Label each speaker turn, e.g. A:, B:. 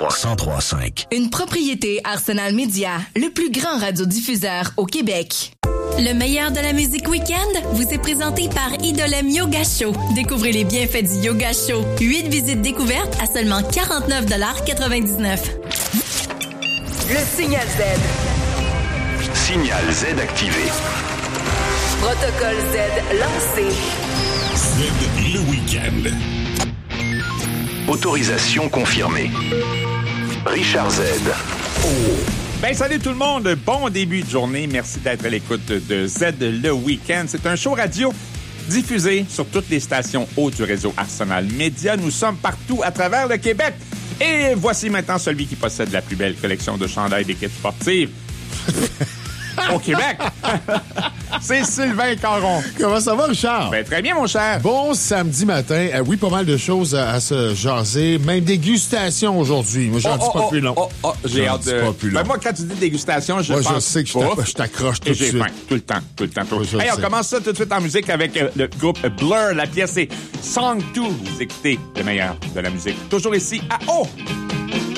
A: 103.5.
B: Une propriété Arsenal Media, le plus grand radiodiffuseur au Québec.
C: Le meilleur de la musique week-end vous est présenté par Idolem Yoga Show. Découvrez les bienfaits du Yoga Show. 8 visites découvertes à seulement 49,99 $.
B: Le Signal Z.
A: Signal Z activé.
B: Protocole Z lancé.
A: Z le week-end. Autorisation confirmée. Richard Z.
D: Ben salut tout le monde, bon début de journée. Merci d'être à l'écoute de Z le week-end. C'est un show radio diffusé sur toutes les stations hautes du réseau Arsenal Media. Nous sommes partout à travers le Québec. Et voici maintenant celui qui possède la plus belle collection de chandails d'équipe sportive au Québec. C'est Sylvain Caron.
E: Comment ça va, Richard?
D: Ben, très bien, mon cher.
E: Bon samedi matin. Oui, pas mal de choses à se jaser. Même dégustation aujourd'hui. Moi, j'en dis pas plus long.
D: J'ai hâte de...
E: pas plus long.
D: Ben, moi, quand tu dis dégustation, je pense
E: je sais que je t'accroche tout de suite.
D: J'ai faim. Tout le temps.
E: Ouais,
D: On commence ça tout de suite en musique avec le groupe Blur. La pièce est Song 2. Vous écoutez le meilleur de la musique. Toujours ici à O.